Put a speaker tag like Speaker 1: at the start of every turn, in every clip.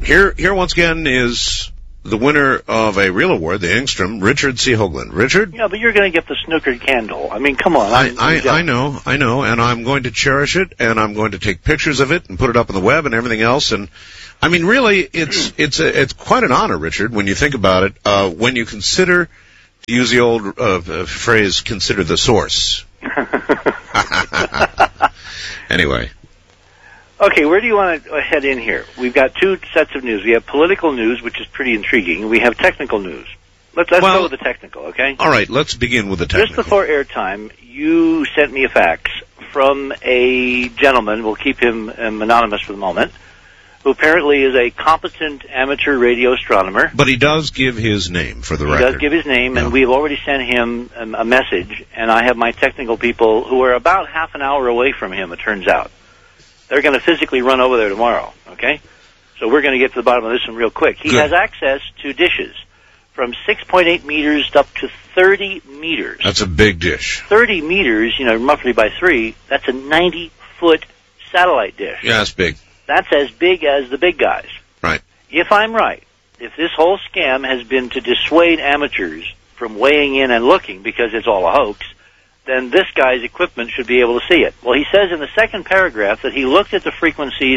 Speaker 1: Here once again is the winner of a real award, the Engstrom, Richard C. Hoagland. Richard?
Speaker 2: Yeah, but you're going to get the snookered candle. I mean, come on.
Speaker 1: I know, and I'm going to cherish it, and I'm going to take pictures of it and put it up on the web and everything else. And I mean, really, it's quite an honor, Richard, when you think about it. When you consider, to use the old phrase, consider the source. Anyway.
Speaker 2: Okay, where do you want to head in here? We've got two sets of news. We have political news, which is pretty intriguing. We have technical news. Let's go with the technical, okay?
Speaker 1: All right, let's begin with the technical.
Speaker 2: Just before airtime, you sent me a fax from a gentleman, we'll keep him anonymous for the moment, who apparently is a competent amateur radio astronomer.
Speaker 1: But he does give his name, for the record.
Speaker 2: He does give his name, and we've already sent him a message, and I have my technical people who are about half an hour away from him, it turns out. They're going to physically run over there tomorrow, okay? So we're going to get to the bottom of this one real quick. He has access to dishes from 6.8 meters up to 30 meters.
Speaker 1: That's a big dish.
Speaker 2: 30 meters, roughly by 3, that's a 90-foot satellite dish.
Speaker 1: Yeah, that's big.
Speaker 2: That's as big as the big guys.
Speaker 1: Right.
Speaker 2: If I'm right, if this whole scam has been to dissuade amateurs from weighing in and looking because it's all a hoax, then this guy's equipment should be able to see it. Well, he says in the second paragraph that he looked at the frequencies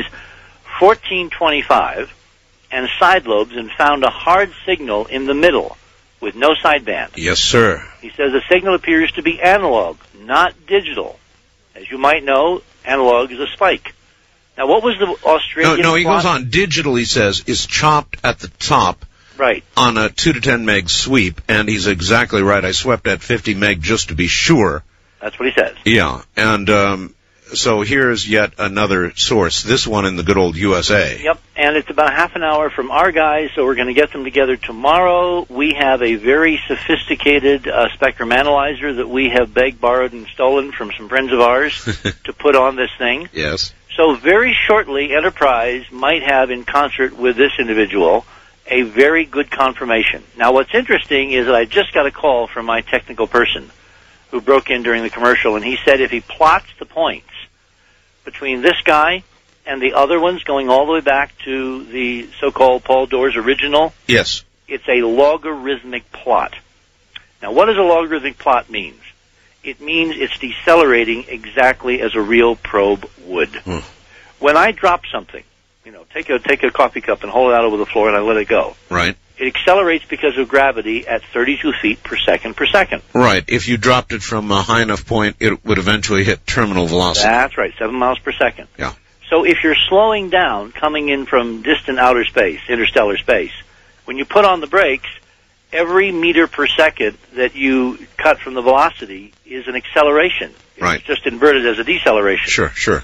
Speaker 2: 1425 and side lobes and found a hard signal in the middle with no sideband.
Speaker 1: Yes, sir.
Speaker 2: He says the signal appears to be analog, not digital. As you might know, analog is a spike. Now, what was the Australian
Speaker 1: No, he
Speaker 2: plot?
Speaker 1: goes on. Digital, he says, is chopped at the top.
Speaker 2: Right.
Speaker 1: On a 2 to 10 meg sweep, and he's exactly right. I swept at 50 meg just to be sure.
Speaker 2: That's what he says.
Speaker 1: Yeah, and so here's yet another source, this one in the good old USA.
Speaker 2: Yep, and it's about half an hour from our guys, so we're going to get them together tomorrow. We have a very sophisticated spectrum analyzer that we have begged, borrowed, and stolen from some friends of ours to put on this thing.
Speaker 1: Yes.
Speaker 2: So very shortly, Enterprise might have, in concert with this individual, a very good confirmation. Now, what's interesting is that I just got a call from my technical person who broke in during the commercial, and he said if he plots the points between this guy and the other ones going all the way back to the so-called Paul Doors original,
Speaker 1: yes,
Speaker 2: it's a logarithmic plot. Now, what does a logarithmic plot mean? It means it's decelerating exactly as a real probe would. When I drop something, take a coffee cup and hold it out over the floor and I let it go.
Speaker 1: Right.
Speaker 2: It accelerates because of gravity at 32 feet per second.
Speaker 1: Right. If you dropped it from a high enough point, it would eventually hit terminal velocity.
Speaker 2: That's right, 7 miles per second.
Speaker 1: Yeah.
Speaker 2: So if you're slowing down, coming in from distant outer space, interstellar space, when you put on the brakes, every meter per second that you cut from the velocity is an acceleration.
Speaker 1: Right.
Speaker 2: It's just inverted as a deceleration.
Speaker 1: Sure.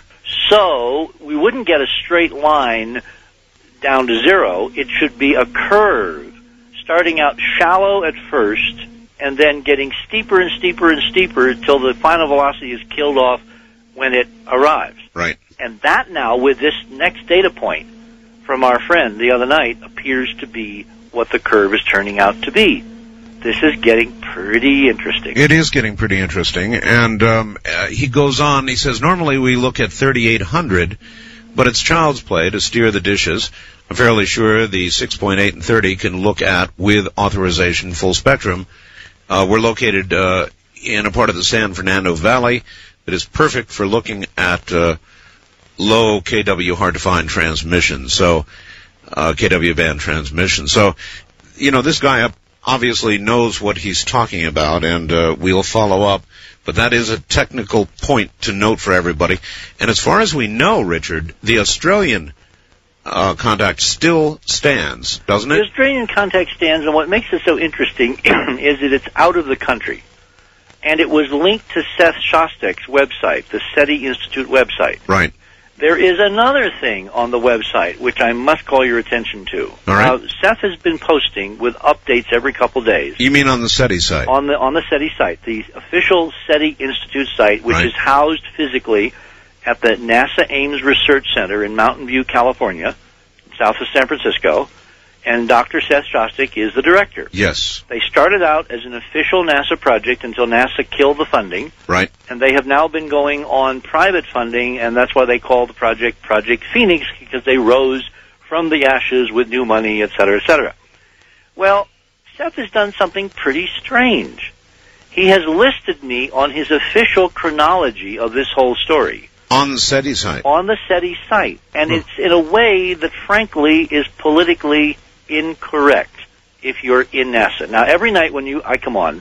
Speaker 2: So we wouldn't get a straight line down to zero. It should be a curve, starting out shallow at first and then getting steeper and steeper and steeper until the final velocity is killed off when it arrives.
Speaker 1: Right.
Speaker 2: And that now, with this next data point from our friend the other night, appears to be what the curve is turning out to be. This is getting pretty interesting.
Speaker 1: It is getting pretty interesting, and he goes on, he says, normally we look at 3800, but it's child's play to steer the dishes. I'm fairly sure the 6.8 and 30 can look at, with authorization, full spectrum. We're located in a part of the San Fernando Valley that is perfect for looking at low KW hard-to-find transmissions, so KW band transmissions. So, this guy obviously knows what he's talking about, and we'll follow up. But that is a technical point to note for everybody. And as far as we know, Richard, the Australian contact still stands, doesn't it?
Speaker 2: The Australian contact stands, and what makes it so interesting is that it's out of the country. And it was linked to Seth Shostak's website, the SETI Institute website.
Speaker 1: Right.
Speaker 2: There is another thing on the website which I must call your attention to.
Speaker 1: All right.
Speaker 2: Now, Seth has been posting with updates every couple days.
Speaker 1: You mean on the SETI site?
Speaker 2: On the SETI site, the official SETI Institute site, which is housed physically at the NASA Ames Research Center in Mountain View, California, south of San Francisco, and Dr. Seth Shostak is the director.
Speaker 1: Yes.
Speaker 2: They started out as an official NASA project until NASA killed the funding.
Speaker 1: Right.
Speaker 2: And they have now been going on private funding, and that's why they call the project Project Phoenix, because they rose from the ashes with new money, et cetera, et cetera. Well, Seth has done something pretty strange. He has listed me on his official chronology of this whole story.
Speaker 1: On the SETI site.
Speaker 2: On the SETI site. And it's in a way that, frankly, is politically incorrect if you're in NASA. Now, every night when I come on,